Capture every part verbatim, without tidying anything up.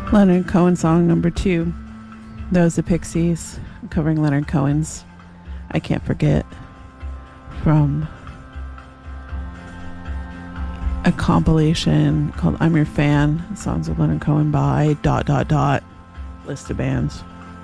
Leonard Cohen song number two. That was the Pixies covering Leonard Cohen's I Can't Forget from a compilation called I'm Your Fan, songs of Leonard Cohen by dot dot dot list of bands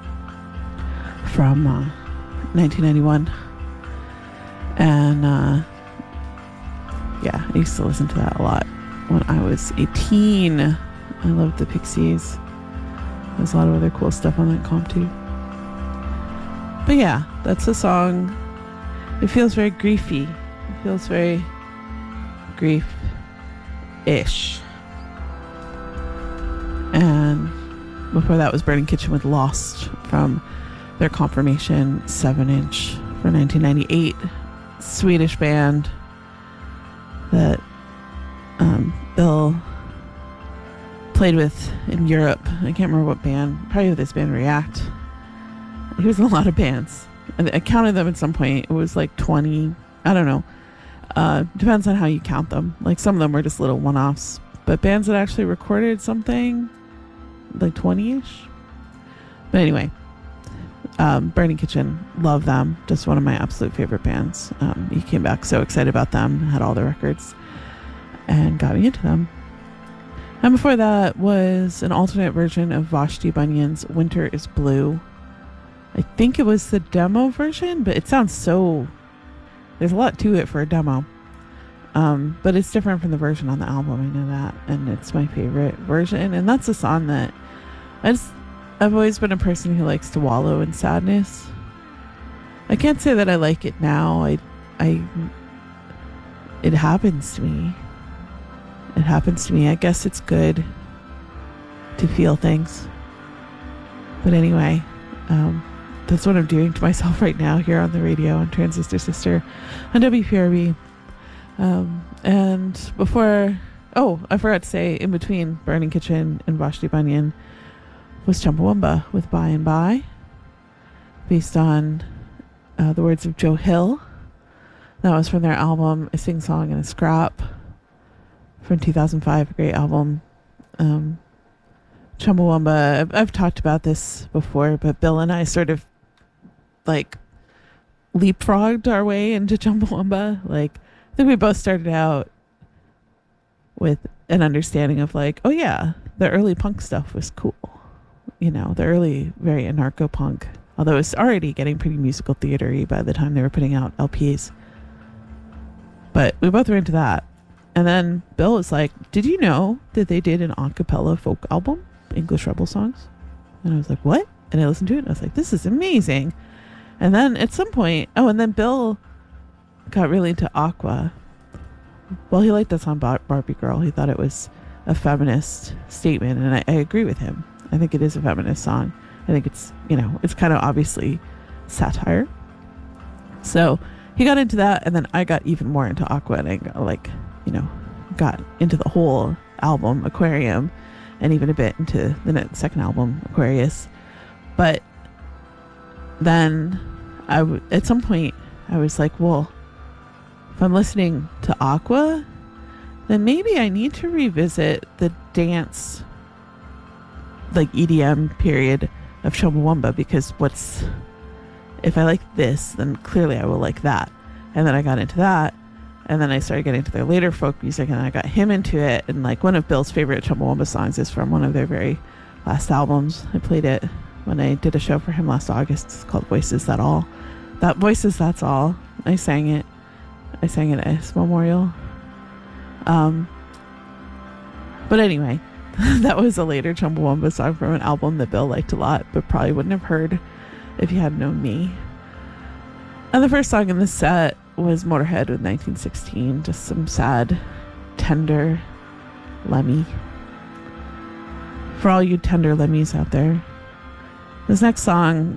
from uh, nineteen ninety-one. And uh, yeah, I used to listen to that a lot when I was eighteen. I loved the Pixies. There's a lot of other cool stuff on that comp too. But yeah, that's a song. It feels very griefy. It feels very grief-ish. And before that was Burning Kitchen with Lost from their Confirmation seven inch for nineteen ninety-eight. Swedish band that um, Bill played with in Europe. I can't remember what band. Probably with this band React. He was in a lot of bands. I counted them at some point. It was like twenty. I don't know. Uh, depends on how you count them. Like some of them were just little one-offs. But bands that actually recorded something, like twenty-ish. But anyway, um, Burning Kitchen, love them. Just one of my absolute favorite bands. Um, he came back so excited about them, had all the records, and got me into them. And before that was an alternate version of Vashti Bunyan's Winter is Blue. I think it was the demo version, but it sounds so... There's a lot to it for a demo. Um, but it's different from the version on the album, I know that. And it's my favorite version. And that's a song that... I just, I've always been a person who likes to wallow in sadness. I can't say that I like it now. I... I it happens to me. It happens to me. I guess it's good to feel things. But anyway, um, that's what I'm doing to myself right now here on the radio on Transistor Sister on W P R B. Um, and before, oh, I forgot to say, in between Burning Kitchen and Vashti Bunyan was Chumbawamba with By and By, based on uh, the words of Joe Hill. That was from their album A Sing Song and a Scrap from two thousand five, a great album. Um, Chumbawamba, I've, I've talked about this before, but Bill and I sort of like leapfrogged our way into Chumbawamba. Like, I think we both started out with an understanding of like, oh yeah, the early punk stuff was cool. You know, the early, very anarcho-punk, although it's already getting pretty musical theater-y by the time they were putting out L Ps. But we both were into that. And then Bill was like, did you know that they did an a cappella folk album, English Rebel songs? And I was like, what? And I listened to it and I was like, this is amazing. And then at some point, oh, and then Bill got really into Aqua. Well, he liked that song Bar- Barbie Girl. He thought it was a feminist statement. And I, I agree with him. I think it is a feminist song. I think it's, you know, it's kind of obviously satire. So he got into that. And then I got even more into Aqua. And I got like... you know, got into the whole album, Aquarium, and even a bit into the second album, Aquarius. But then I w- at some point, I was like, well, if I'm listening to Aqua, then maybe I need to revisit the dance, like E D M period of Chumbawamba, because what's, if I like this, then clearly I will like that. And then I got into that. And then I started getting into their later folk music, and I got him into it. And like one of Bill's favorite Chumbawamba songs is from one of their very last albums. I played it when I did a show for him last August. It's called Voices That All. That Voices That's All. I sang it. I sang it at his memorial. Um, but anyway, that was a later Chumbawamba song from an album that Bill liked a lot, but probably wouldn't have heard if he had known me. And the first song in the set was Motorhead with nineteen sixteen. Just some sad, tender Lemmy. For all you tender Lemmys out there. This next song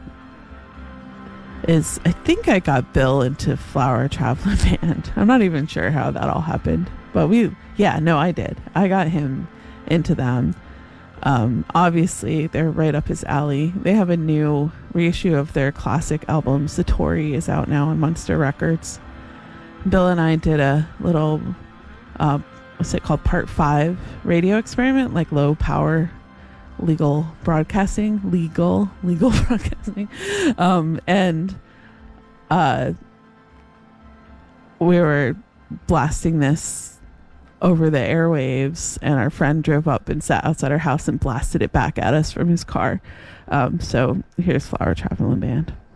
is, I think I got Bill into Flower Traveling Band. I'm not even sure how that all happened. But we, yeah, no, I did. I got him into them. Um, obviously, they're right up his alley. They have a new reissue of their classic album, Satori, is out now on Monster Records. Bill and I did a little, uh, what's it called, part five radio experiment, like low power legal broadcasting, legal, legal broadcasting. Um, and uh, we were blasting this over the airwaves, and our friend drove up and sat outside our house and blasted it back at us from his car. Um, so here's Flower Traveling Band.